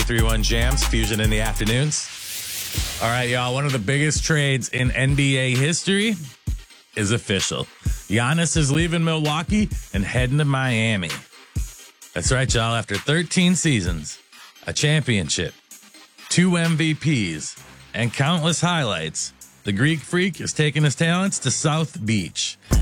93.1 Jams, Fusion in the afternoons. All right, y'all. One of the biggest trades in NBA history is official. Giannis is leaving Milwaukee and heading to Miami. That's right, y'all. After 13 seasons, a championship, 2 MVPs, and countless highlights, the Greek Freak is taking his talents to South Beach.